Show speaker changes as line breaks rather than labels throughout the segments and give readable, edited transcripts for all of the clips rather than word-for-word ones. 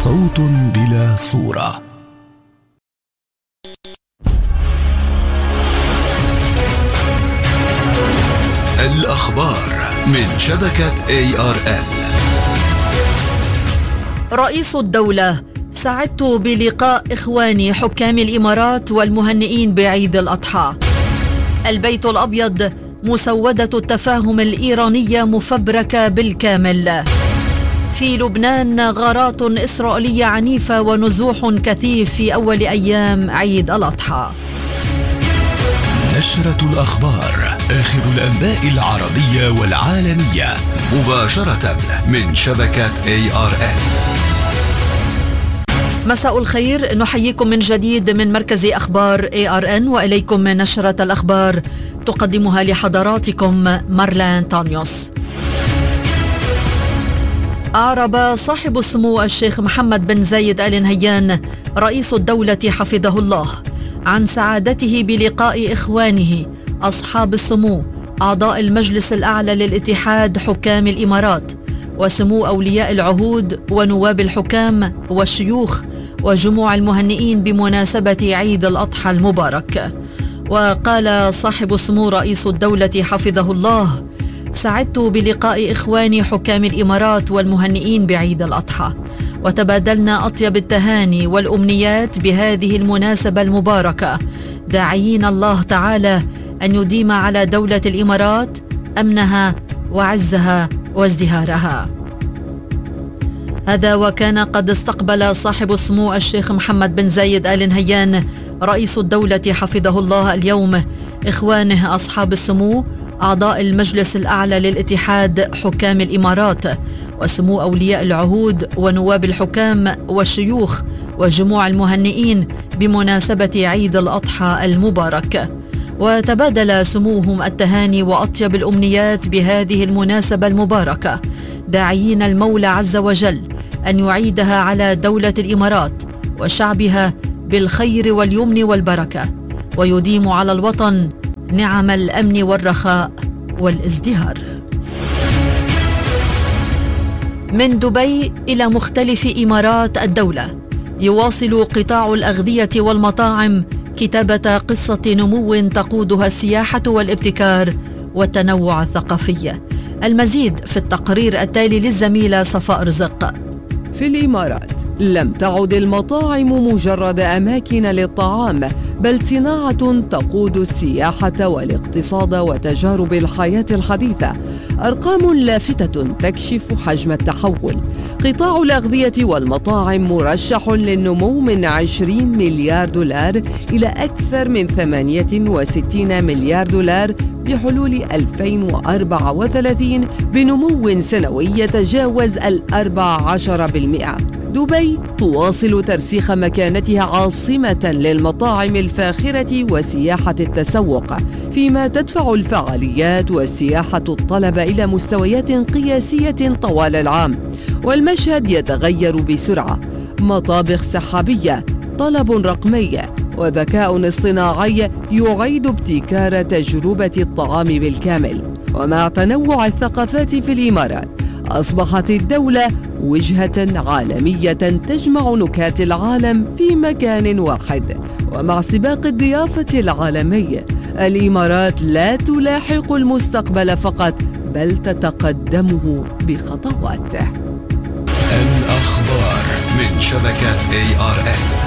صوت بلا صورة. الأخبار من شبكة ARN.
رئيس الدولة: سعدت بلقاء إخواني حكام الإمارات والمهنئين بعيد الأضحى. البيت الأبيض: مسودة التفاهم الإيرانية مفبركة بالكامل. في لبنان: غارات إسرائيلية عنيفة ونزوح كثيف في أول أيام عيد الأضحى.
نشرة الأخبار، آخر الأنباء العربية والعالمية، مباشرة من شبكة ARN.
مساء الخير، نحييكم من جديد من مركز أخبار ARN، وإليكم نشرة الأخبار تقدمها لحضراتكم مارلان تانيوس. أعرب صاحب السمو الشيخ محمد بن زايد آل نهيان رئيس الدولة حفظه الله عن سعادته بلقاء إخوانه أصحاب السمو أعضاء المجلس الأعلى للاتحاد حكام الإمارات وسمو أولياء العهود ونواب الحكام والشيوخ وجموع المهنئين بمناسبة عيد الأضحى المبارك. وقال صاحب السمو رئيس الدولة حفظه الله: سعدت بلقاء إخواني حكام الإمارات والمهنئين بعيد الأضحى، وتبادلنا أطيب التهاني والأمنيات بهذه المناسبة المباركة، داعيين الله تعالى أن يديم على دولة الإمارات أمنها وعزها وازدهارها. هذا وكان قد استقبل صاحب السمو الشيخ محمد بن زايد آل نهيان رئيس الدولة حفظه الله اليوم إخوانه أصحاب السمو أعضاء المجلس الأعلى للاتحاد حكام الإمارات وسمو أولياء العهود ونواب الحكام والشيوخ وجموع المهنئين بمناسبة عيد الأضحى المبارك. وتبادل سموهم التهاني وأطيب الأمنيات بهذه المناسبة المباركة، داعيين المولى عز وجل أن يعيدها على دولة الإمارات وشعبها بالخير واليمن والبركة، ويديم على الوطن نعم الأمن والرخاء والازدهار. من دبي إلى مختلف إمارات الدولة، يواصل قطاع الأغذية والمطاعم كتابة قصة نمو تقودها السياحة والابتكار والتنوع الثقافي. المزيد في التقرير التالي للزميلة صفاء رزق.
في الإمارات لم تعد المطاعم مجرد أماكن للطعام، بل صناعة تقود السياحة والاقتصاد وتجارب الحياة الحديثة. أرقام لافتة تكشف حجم التحول. قطاع الأغذية والمطاعم مرشح للنمو من 20 مليار دولار إلى أكثر من 68 مليار دولار بحلول 2034، بنمو سنوي يتجاوز 14%. دبي تواصل ترسيخ مكانتها عاصمة للمطاعم الفاخرة وسياحة التسوق، فيما تدفع الفعاليات والسياحة الطلب إلى مستويات قياسية طوال العام. والمشهد يتغير بسرعة: مطابخ سحابية، طلب رقمي، وذكاء اصطناعي يعيد ابتكار تجربة الطعام بالكامل. ومع تنوع الثقافات في الإمارات، أصبحت الدولة وجهة عالمية تجمع نكهات العالم في مكان واحد. ومع سباق الضيافة العالمي، الإمارات لا تلاحق المستقبل فقط، بل تتقدمه بخطوات.
الأخبار من شبكة ARN.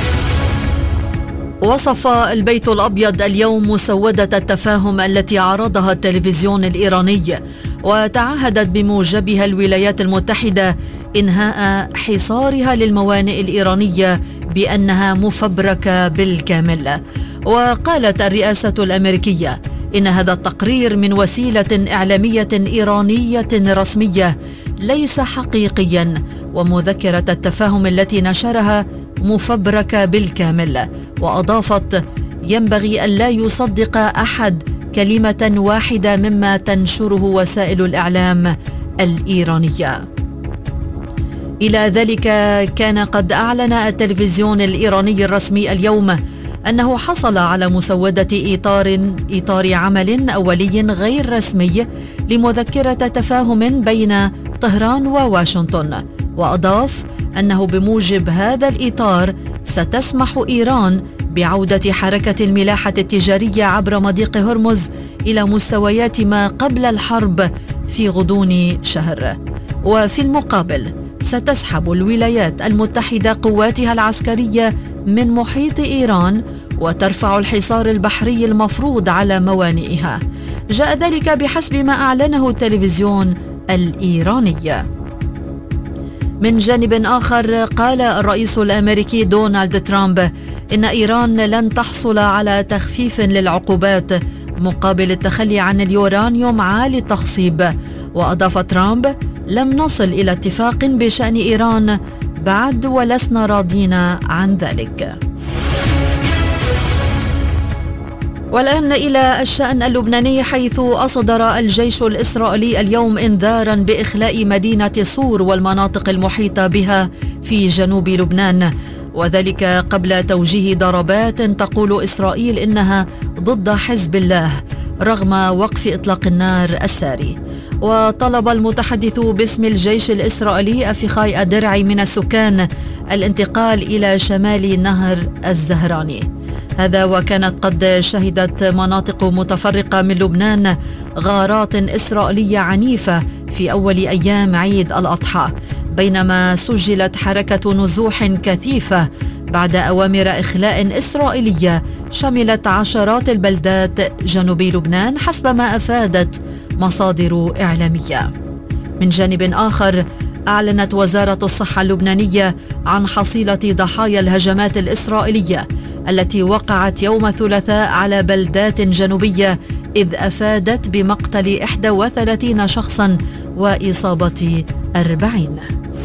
وصف البيت الأبيض اليوم مسودة التفاهم التي عرضها التلفزيون الإيراني، وتعهدت بموجبها الولايات المتحدة إنهاء حصارها للموانئ الإيرانية بأنها مفبركة بالكامل. وقالت الرئاسة الأمريكية إن هذا التقرير من وسيلة إعلامية إيرانية رسمية ليس حقيقيا، ومذكرة التفاهم التي نشرها مفبركة بالكامل. وأضافت: ينبغي ألا يصدق أحد كلمة واحدة مما تنشره وسائل الإعلام الإيرانية. إلى ذلك، كان قد أعلن التلفزيون الإيراني الرسمي اليوم أنه حصل على مسودة إطار عمل أولي غير رسمي لمذكرة تفاهم بين طهران وواشنطن. وأضاف: أنه بموجب هذا الإطار ستسمح إيران بعودة حركة الملاحة التجارية عبر مضيق هرمز إلى مستويات ما قبل الحرب في غضون شهر. وفي المقابل ستسحب الولايات المتحدة قواتها العسكرية من محيط إيران وترفع الحصار البحري المفروض على موانئها. جاء ذلك بحسب ما أعلنه التلفزيون الإيراني. من جانب آخر، قال الرئيس الأمريكي دونالد ترامب إن إيران لن تحصل على تخفيف للعقوبات مقابل التخلي عن اليورانيوم عالي التخصيب. وأضاف ترامب: لم نصل إلى اتفاق بشأن إيران بعد ولسنا راضين عن ذلك. والآن إلى الشأن اللبناني، حيث أصدر الجيش الإسرائيلي اليوم إنذارا بإخلاء مدينة صور والمناطق المحيطة بها في جنوب لبنان، وذلك قبل توجيه ضربات تقول إسرائيل إنها ضد حزب الله رغم وقف إطلاق النار الساري. وطلب المتحدث باسم الجيش الإسرائيلي أفيخاي أدرعي من السكان الانتقال إلى شمال نهر الزهراني. هذا وكانت قد شهدت مناطق متفرقة من لبنان غارات إسرائيلية عنيفة في أول أيام عيد الأضحى، بينما سجلت حركة نزوح كثيفة بعد أوامر إخلاء إسرائيلية شملت عشرات البلدات جنوبي لبنان حسب ما أفادت مصادر إعلامية. من جانب آخر، أعلنت وزارة الصحة اللبنانية عن حصيلة ضحايا الهجمات الإسرائيلية التي وقعت يوم الثلاثاء على بلدات جنوبية، إذ أفادت بمقتل 31 شخصا وإصابة 40.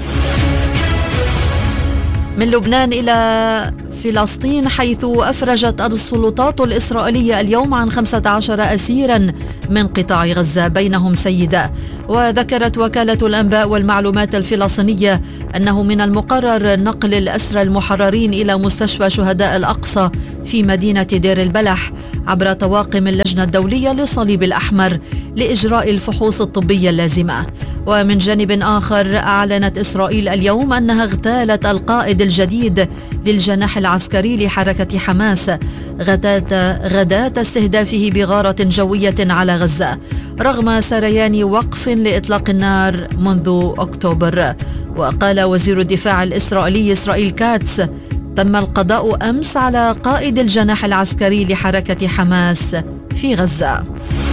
من لبنان إلى فلسطين، حيث أفرجت السلطات الإسرائيلية اليوم عن 15 أسيرا من قطاع غزة بينهم سيدة. وذكرت وكالة الأنباء والمعلومات الفلسطينية أنه من المقرر نقل الأسرى المحررين إلى مستشفى شهداء الأقصى في مدينة دير البلح عبر طواقم اللجنة الدولية للصليب الأحمر لإجراء الفحوص الطبية اللازمة. ومن جانب آخر، أعلنت إسرائيل اليوم أنها اغتالت القائد الجديد للجناح العسكري لحركة حماس غداة استهدافه بغارة جوية على غزة رغم سريان وقف لإطلاق النار منذ أكتوبر. وقال وزير الدفاع الإسرائيلي إسرائيل كاتس: تم القضاء أمس على قائد الجناح العسكري لحركة حماس في غزة.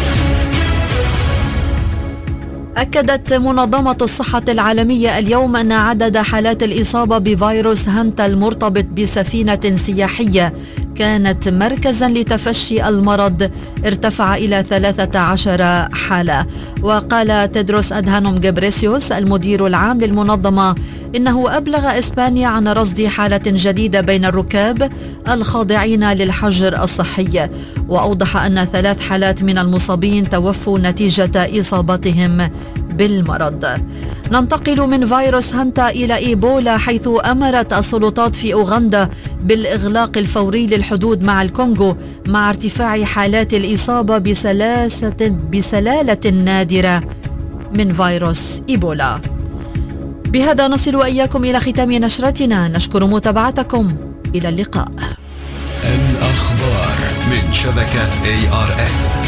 أكدت منظمة الصحة العالمية اليوم أن عدد حالات الإصابة بفيروس هانتا المرتبط بسفينة سياحية كانت مركزا لتفشي المرض ارتفع إلى 13 حالة. وقال تيدروس أدهانوم غبريسيوس المدير العام للمنظمة إنه أبلغ إسبانيا عن رصد حالة جديدة بين الركاب الخاضعين للحجر الصحي، وأوضح أن 3 حالات من المصابين توفوا نتيجة إصابتهم بالمرض. ننتقل من فيروس هانتا إلى إيبولا، حيث أمرت السلطات في أوغندا بالإغلاق الفوري للحدود مع الكونغو مع ارتفاع حالات الإصابة بسلالة نادرة من فيروس إيبولا. بهذا نصل وإياكم إلى ختام نشرتنا، نشكر متابعتكم، إلى اللقاء.
الأخبار من شبكة ARN.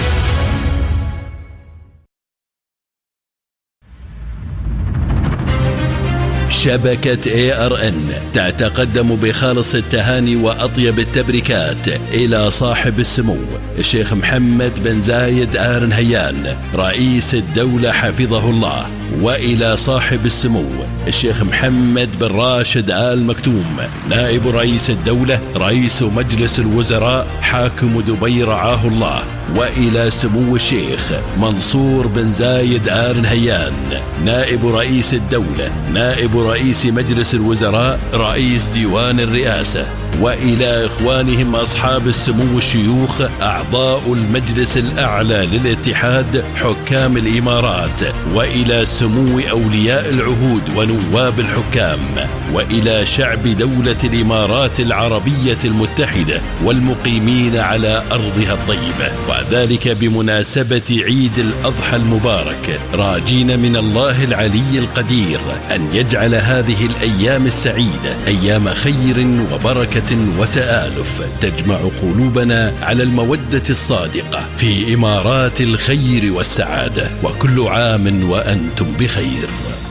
شبكة ARN تتقدم بخالص التهاني وأطيب التبريكات إلى صاحب السمو الشيخ محمد بن زايد آل نهيان رئيس الدولة حفظه الله، وإلى صاحب السمو الشيخ محمد بن راشد آل مكتوم نائب رئيس الدولة رئيس مجلس الوزراء حاكم دبي رعاه الله، وإلى سمو الشيخ منصور بن زايد آل نهيان نائب رئيس الدولة نائب رئيس مجلس الوزراء رئيس ديوان الرئاسة، وإلى إخوانهم أصحاب السمو الشيوخ أعضاء المجلس الأعلى للاتحاد حكام الإمارات، وإلى سمو أولياء العهود ونواب الحكام، وإلى شعب دولة الإمارات العربية المتحدة والمقيمين على أرضها الطيبة، وذلك بمناسبة عيد الأضحى المبارك، راجين من الله العلي القدير أن يجعل هذه الأيام السعيدة أيام خير وبركة وتآلف تجمع قلوبنا على المودة الصادقة في إمارات الخير والسعادة، وكل عام وأنتم بخير.